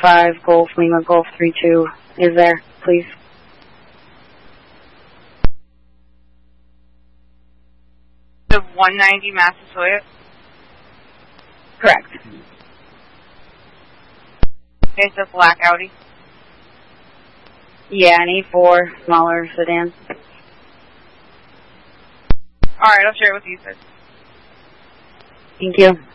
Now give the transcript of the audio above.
5 Golf Lima Golf 32 is there, please? The 190 Massasoit? Correct. It's a black Audi? Yeah, an E4, smaller sedan. Alright, I'll share it with you, sir. Thank you.